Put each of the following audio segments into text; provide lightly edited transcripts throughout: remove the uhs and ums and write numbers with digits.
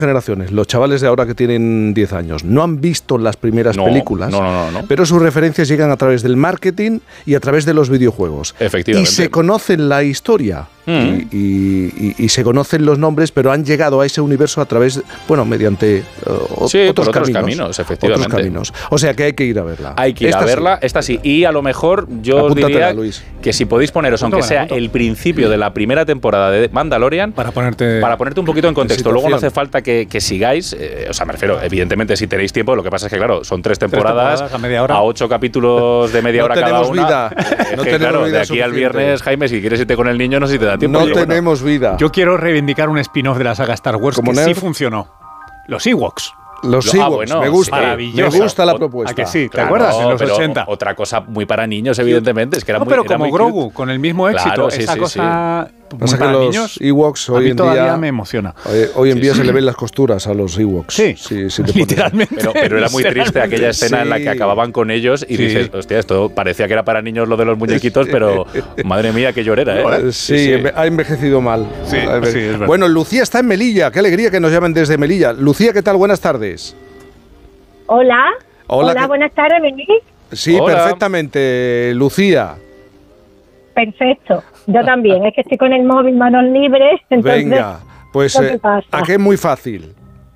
generaciones, los chavales de ahora que tienen 10 años, no han visto las primeras películas, no. pero sus referencias llegan a través del marketing y a través de los videojuegos. Efectivamente. Y se conocen la historia y se conocen los nombres, pero han llegado a ese universo a través, mediante otros caminos, efectivamente. Otros caminos. O sea que hay que ir a verla. Hay que ir a verla, esta sí. Y a lo mejor yo os diría Luis, que si podéis poneros, aunque sea el principio de la primera temporada de Mandalorian, para ponerte un poquito en contexto. Luego no hace falta que sigáis, me refiero, evidentemente si tenéis tiempo, lo que pasa es que claro, son 3 temporadas a media hora, a 8 capítulos de media hora cada una. No tenemos vida de aquí al viernes, Jaime, si quieres irte con el niño, no sé si te da tiempo. No tenemos vida. Yo quiero reivindicar un spin-off de la saga Star Wars que sí funcionó. Los Ewoks. Los Ewoks, me gusta. Me gusta la propuesta. ¿A que sí? ¿Te acuerdas? En los 80. Otra cosa muy para niños, evidentemente. Es que era pero como Grogu, cute, con el mismo éxito, esa cosa... Pasa que los niños, Ewoks hoy en día me emociona. Hoy en día se le ven las costuras a los Ewoks. Sí, literalmente. Pero era muy triste aquella escena en la que acababan con ellos y dices, hostia, esto parecía que era para niños lo de los muñequitos, pero madre mía, qué llorera, ¿eh? Sí, ha envejecido mal. Sí, es verdad. Bueno, Lucía está en Melilla. Qué alegría que nos llamen desde Melilla. Lucía, ¿qué tal? Buenas tardes. Hola, buenas tardes, ¿venís? Sí, hola. Perfectamente, Lucía. Perfecto, yo también, es que estoy con el móvil, manos libres. Entonces, venga, pues ¿a qué es muy fácil?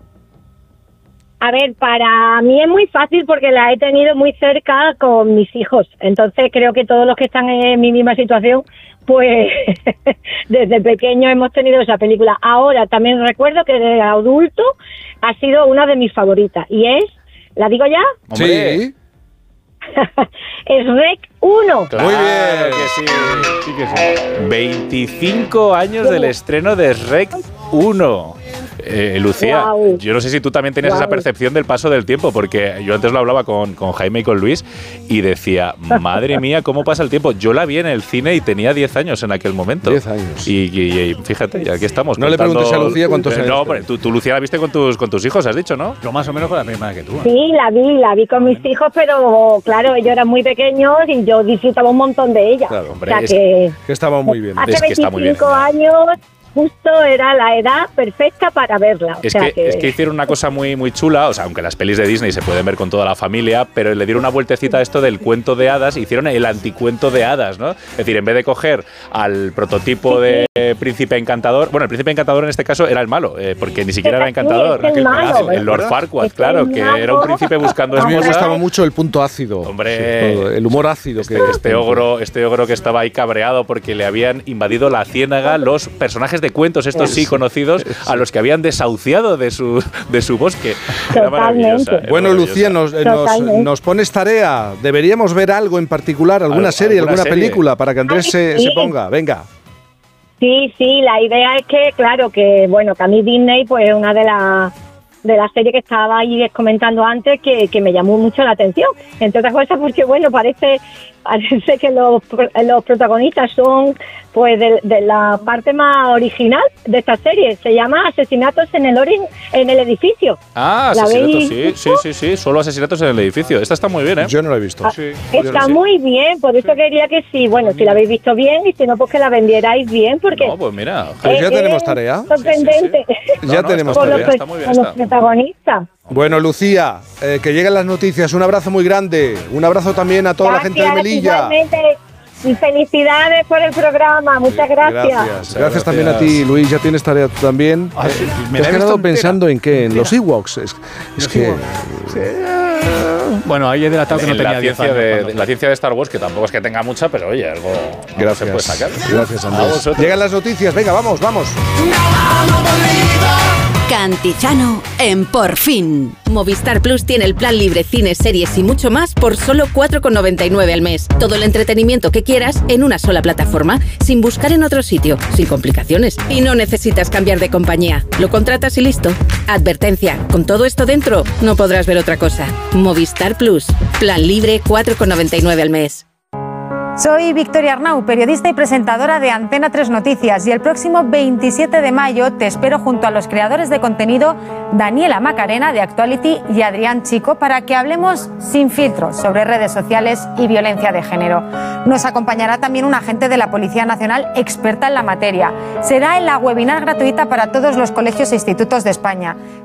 A ver, para mí es muy fácil porque la he tenido muy cerca con mis hijos, entonces creo que todos los que están en mi misma situación, pues desde pequeño hemos tenido esa película. Ahora también recuerdo que de adulto ha sido una de mis favoritas y es, ¿la digo ya? Sí. Es Shrek 1. Claro, muy bien, que sí. 25 años del estreno de Shrek 1. Lucía, yo no sé si tú también tenías esa percepción del paso del tiempo, porque yo antes lo hablaba con Jaime y con Luis y decía, madre mía, ¿cómo pasa el tiempo? Yo la vi en el cine y tenía 10 años en aquel momento. 10 años. Y fíjate, ya aquí estamos. No le preguntes a Lucía cuántos años. No, tú Lucía la viste con tus hijos, has dicho, ¿no? Yo más o menos con la misma que tú. Sí, la vi con mis hijos, pero claro, ellos eran muy pequeños y yo disfrutaba un montón de ella. Claro, hombre, o sea que estaba muy bien. Hace 25 años... Justo era la edad perfecta para verla. Es que hicieron una cosa muy, muy chula, o sea, aunque las pelis de Disney se pueden ver con toda la familia, pero le dieron una vueltecita a esto del cuento de hadas, hicieron el anticuento de hadas, ¿no? Es decir, en vez de coger al prototipo de príncipe encantador, bueno, el príncipe encantador en este caso era el malo, porque ni siquiera era encantador. El Lord Farquaad, claro, que era un príncipe buscando esposa. A mí me gustaba mucho el punto ácido. Hombre, el humor ácido. Este ogro que estaba ahí cabreado porque le habían invadido la ciénaga los personajes de cuentos, estos sí conocidos, a los que habían desahuciado de su bosque. Era maravillosa. Bueno, Lucía, nos pones tarea. Deberíamos ver algo en particular, alguna serie, alguna película, para que Andrés se ponga. Venga. Sí, la idea es que, claro, que a mí Disney, pues una de las series que estaba ahí comentando antes, que me llamó mucho la atención. Entre otras cosas porque, parece que los protagonistas son pues de la parte más original de esta serie. Se llama Asesinatos en el edificio. Ah, asesinatos, sí. Solo asesinatos en el edificio. Esta está muy bien, ¿eh? Yo no la he visto. Está muy bien, por eso quería que sí. Bueno, si la habéis visto bien y si no, pues que la vendierais bien, porque... No, pues mira. Pues ya tenemos tarea. Sorprendente. Sí. Ya tenemos tarea. Está muy bien. Con los protagonistas. Bueno, Lucía, que lleguen las noticias. Un abrazo muy grande. Un abrazo también a toda la gente de Melilla. Igualmente. Y felicidades por el programa, muchas gracias. Gracias también a ti, Luis, ya tienes tarea tú también. ¿Me has quedado pensando en qué? ¿En los Ewoks? Es que... Bueno, ahí he delatado que no tenía 10 años. La ciencia de Star Wars, que tampoco es que tenga mucha, pero oye, algo se puede sacar. Gracias, Andrés. Llegan las noticias, venga, vamos. Cantizano en Por Fin. Movistar Plus tiene el plan libre cine, series y mucho más por solo 4,99 al mes. Todo el entretenimiento que quieras en una sola plataforma, sin buscar en otro sitio, sin complicaciones. Y no necesitas cambiar de compañía. Lo contratas y listo. Advertencia, con todo esto dentro, no podrás ver otra cosa. Movistar Plus. Plan libre 4,99 al mes. Soy Victoria Arnau, periodista y presentadora de Antena 3 Noticias, y el próximo 27 de mayo te espero junto a los creadores de contenido Daniela Macarena de Actuality y Adrián Chico para que hablemos sin filtros sobre redes sociales y violencia de género. Nos acompañará también un agente de la Policía Nacional experta en la materia. Será en la webinar gratuita para todos los colegios e institutos de España.